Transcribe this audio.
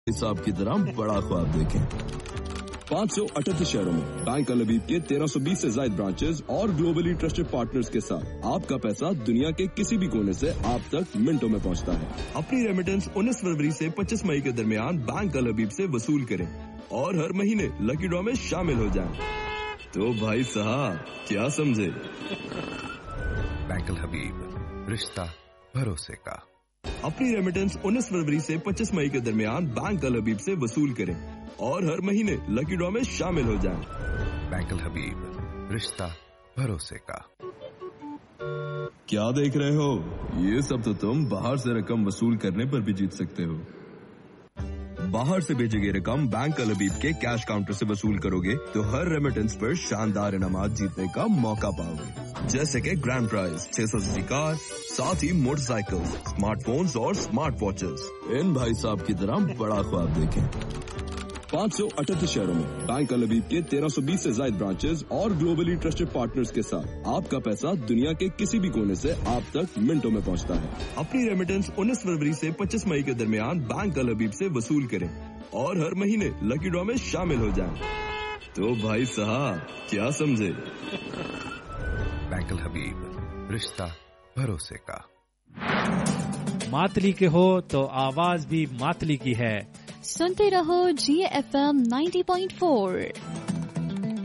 हिसाब की तरह बड़ा ख्वाब देखें। 538 शहरों में बैंक अल हबीब के 1320 से ज्यादा ब्रांचेस और ग्लोबली ट्रस्टेड पार्टनर्स के साथ आपका पैसा दुनिया के किसी भी कोने से आप तक मिनटों में पहुंचता है। अपनी रेमिटेंस 19 फरवरी से 25 मई के दरमियान बैंक अल हबीब से वसूल करें और हर महीने लकी ड्रॉ में शामिल हो जाएं। तो भाई साहब क्या समझे? बैंक अल हबीब, रिश्ता भरोसे का। अपनी रेमिटेंस 19 फरवरी से 25 मई के दरमियान बैंक अल हबीब से वसूल करें और हर महीने लकी ड्रॉ में शामिल हो जाएं। बैंक अल हबीब, रिश्ता भरोसे का। क्या देख रहे हो? ये सब तो तुम बाहर से रकम वसूल करने पर भी जीत सकते हो। बाहर से भेजी गई रकम बैंक अल हबीब के कैश काउंटर से वसूल करोगे तो हर रेमिटेंस पर शानदार इनामात जीतने का मौका पाओगे, जैसे कि ग्रैंड प्राइज 600 सीसी कार, साथ ही मोटरसाइकिल, स्मार्टफोन्स और स्मार्ट वॉचेस। इन भाई साहब की तरह बड़ा ख्वाब देखें। 538 शहरों में बैंक अल हबीब के 1320 से ज्यादा ब्रांचेस और ग्लोबली ट्रस्टेड पार्टनर्स के साथ आपका पैसा दुनिया के किसी भी कोने से आप तक मिनटों में पहुंचता है। अपनी रेमिटेंस 19 फरवरी से 25 मई के दरमियान बैंक अल हबीब से वसूल करें और हर महीने लकी ड्रॉ में शामिल हो जाएं। तो भाई साहब क्या समझे? बैंक अल हबीब, रिश्ता भरोसे का। मातली के हो तो आवाज भी मातली की है। सुनते रहो GFM 90.4।